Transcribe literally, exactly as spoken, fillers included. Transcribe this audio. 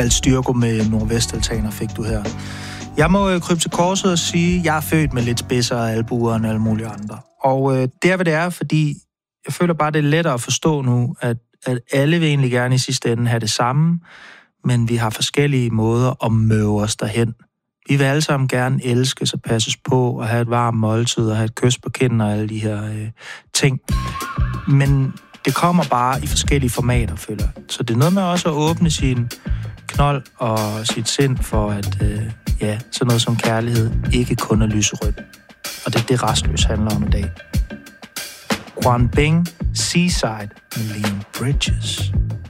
Balstyrko med nordvestaltaner fik du her. Jeg må øh, krybe til korset og sige, at jeg er født med lidt spidsere albuer end alle mulige andre. Og øh, det er, hvad det er, fordi jeg føler bare, det er lettere at forstå nu, at, at alle vil egentlig gerne i sidste ende have det samme, men vi har forskellige måder at møde os derhen. Vi vil alle sammen gerne elskes og passes på og have et varmt måltid og have et kys på kinden og alle de her øh, ting. Men det kommer bare i forskellige formater, føler jeg. Så det er noget med også at åbne sin knold og sit sind for, at øh, ja, sådan noget som kærlighed ikke kun er lyserødt. Og det er det, Rastløs handler om i dag. Quan Bing, Seaside med Leon Bridges.